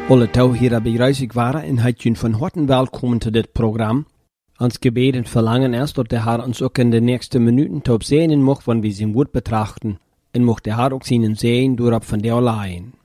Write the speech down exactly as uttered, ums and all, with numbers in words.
Alle touwheren bij reizig waren en heet je van harte welkom to dit programma. Ons gebed en verlangen ist, dat de Herr ons ook in de nächsten Minuten top sehen mocht, wanneer wir sein Wort betrachten. En mocht der Herr ook zijn zegen door op van der allein.